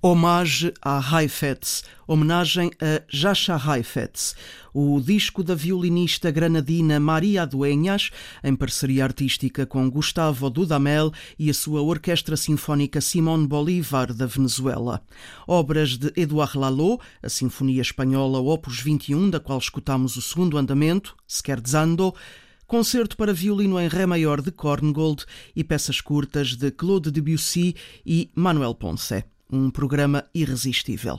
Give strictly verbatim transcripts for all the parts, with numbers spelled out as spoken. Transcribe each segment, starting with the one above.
Hommage à Heifetz, homenagem a Jascha Heifetz, o disco da violinista granadina Maria Dueñas, em parceria artística com Gustavo Dudamel e a sua Orquestra Sinfónica Simón Bolívar da Venezuela. Obras de Édouard Lalo, a Sinfonia Espanhola Opus vinte e um, da qual escutamos o segundo andamento, Scherzando, concerto para violino em ré maior de Korngold e peças curtas de Claude Debussy e Manuel Ponce. Um programa irresistível.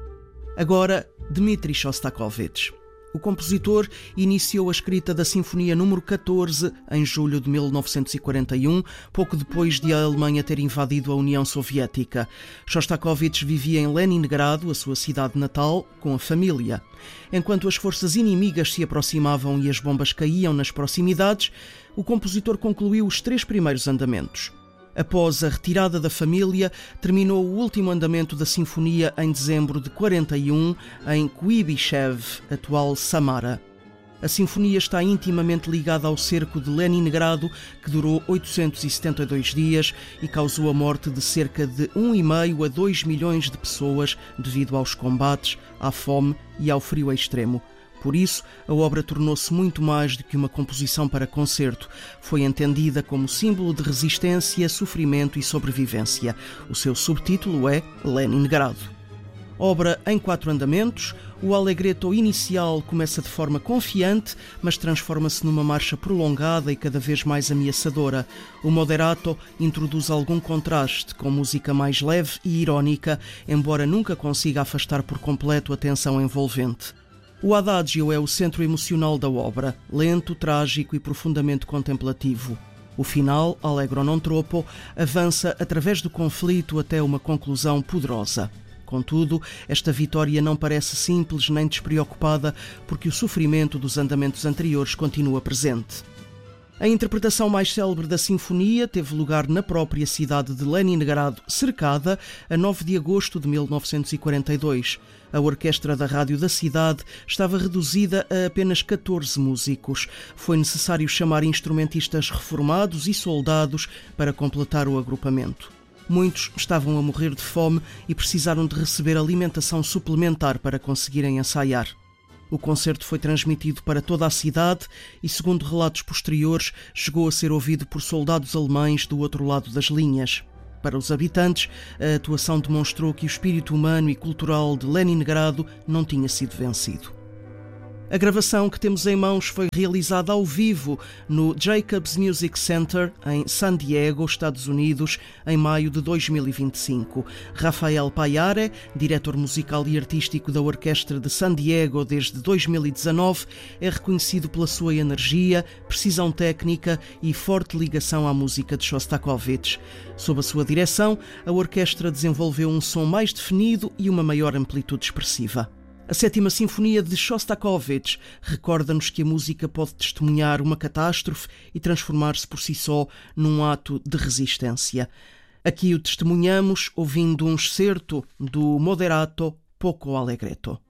Agora, Dmitri Shostakovich. O compositor iniciou a escrita da Sinfonia número catorze em julho de mil novecentos e quarenta e um, pouco depois de a Alemanha ter invadido a União Soviética. Shostakovich vivia em Leningrado, a sua cidade natal, com a família. Enquanto as forças inimigas se aproximavam e as bombas caíam nas proximidades, o compositor concluiu os três primeiros andamentos. Após a retirada da família, terminou o último andamento da Sinfonia em dezembro de quarenta e um, em Kuibychev, atual Samara. A Sinfonia está intimamente ligada ao cerco de Leningrado, que durou oitocentos e setenta e dois dias e causou a morte de cerca de um vírgula cinco a dois milhões de pessoas devido aos combates, à fome e ao frio extremo. Por isso, a obra tornou-se muito mais do que uma composição para concerto. Foi entendida como símbolo de resistência, sofrimento e sobrevivência. O seu subtítulo é Leningrado. Obra em quatro andamentos, o allegretto inicial começa de forma confiante, mas transforma-se numa marcha prolongada e cada vez mais ameaçadora. O moderato introduz algum contraste, com música mais leve e irónica, embora nunca consiga afastar por completo a tensão envolvente. O adagio é o centro emocional da obra, lento, trágico e profundamente contemplativo. O final, allegro non troppo, avança através do conflito até uma conclusão poderosa. Contudo, esta vitória não parece simples nem despreocupada, porque o sofrimento dos andamentos anteriores continua presente. A interpretação mais célebre da Sinfonia teve lugar na própria cidade de Leningrado, cercada, a nove de agosto de mil novecentos e quarenta e dois. A orquestra da rádio da cidade estava reduzida a apenas catorze músicos. Foi necessário chamar instrumentistas reformados e soldados para completar o agrupamento. Muitos estavam a morrer de fome e precisaram de receber alimentação suplementar para conseguirem ensaiar. O concerto foi transmitido para toda a cidade e, segundo relatos posteriores, chegou a ser ouvido por soldados alemães do outro lado das linhas. Para os habitantes, a atuação demonstrou que o espírito humano e cultural de Leningrado não tinha sido vencido. A gravação que temos em mãos foi realizada ao vivo no Jacobs Music Center, em San Diego, Estados Unidos, em maio de dois mil e vinte e cinco. Rafael Payare, diretor musical e artístico da Orquestra de San Diego desde dois mil e dezanove, é reconhecido pela sua energia, precisão técnica e forte ligação à música de Shostakovich. Sob a sua direção, a orquestra desenvolveu um som mais definido e uma maior amplitude expressiva. A Sétima Sinfonia de Shostakovich recorda-nos que a música pode testemunhar uma catástrofe e transformar-se por si só num ato de resistência. Aqui o testemunhamos ouvindo um excerto do Moderato Poco Allegretto.